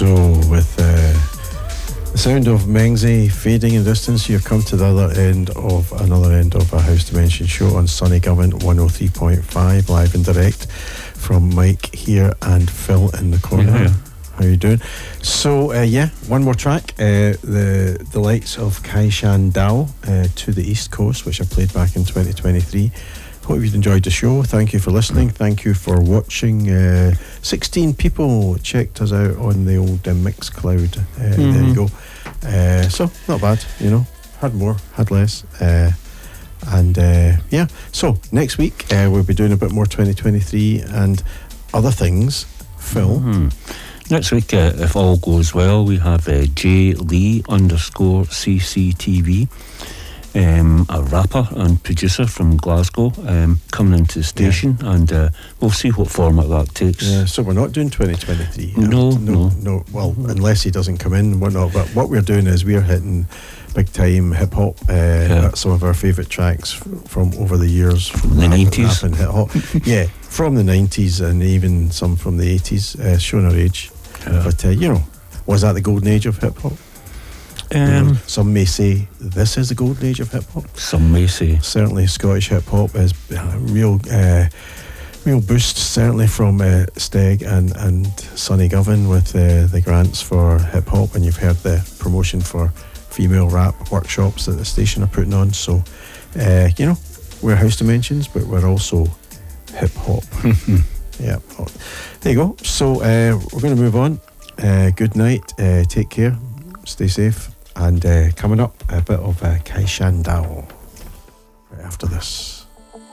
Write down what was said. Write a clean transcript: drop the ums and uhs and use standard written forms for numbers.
So, with the sound of Mengsy fading in distance, you've come to the another end of a House Dimension show on Sunny Government 103.5, live and direct from Mike here and Phil in the corner. Yeah. How you doing? So, one more track. The Lights of Kaishan Dao, To the East Coast, which I played back in 2023. Hope you've enjoyed the show. Thank you for listening. Thank you for watching. 16 people checked us out on the old Mixcloud. There you go. So, not bad, you know. Had more, had less. So, next week, we'll be doing a bit more 2023 and other things. Phil? Next week, if all goes well, we have JLee_CCTV. A rapper and producer from Glasgow coming into the station, and we'll see what format that takes. Yeah, so we're not doing 2023. No. Well, unless he doesn't come in and whatnot. But what we're doing is we're hitting big time hip hop. Some of our favourite tracks from over the years, from the 90s. Rap and hip hop. Yeah, from the 90s and even some from the 80s. Showing our age, but was that the golden age of hip hop? Some may say this is the golden age of hip hop. Some may say. Certainly Scottish hip hop is a real boost, certainly from Steg and Sonny Govan with the grants for hip hop, and you've heard the promotion for female rap workshops that the station are putting on. So we're House Dimensions, but we're also hip hop. Yeah, there you go. So we're going to move on. Good night, take care, stay safe. And coming up, a bit of Kaishan Dao right after this.